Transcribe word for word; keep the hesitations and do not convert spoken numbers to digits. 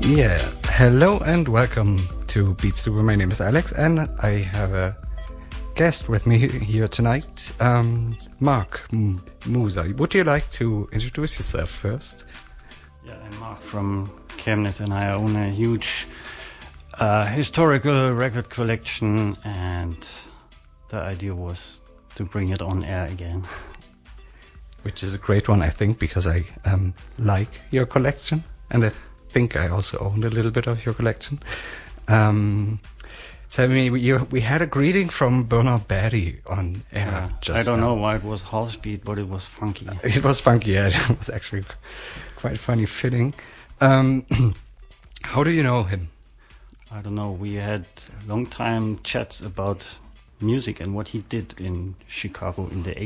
Yeah, hello and welcome to Beatstube. My name is Alex and I have a guest with me here tonight, um, Mark M- Musa. Would you like to introduce yourself first? Yeah, I'm Mark from Chemnitz and I own a huge uh, historical record collection, and the idea was to bring it on air again. Which is a great one, I think, because I um, like your collection, and I think I also own a little bit of your collection. Um, tell me, we, we had a greeting from Bernard Berry on air. Yeah, just I don't now. know why it was house beat, but it was funky. It was funky, yeah. It was actually quite funny fitting. Um, how do you know him? I don't know. We had long time chats about music and what he did in Chicago in the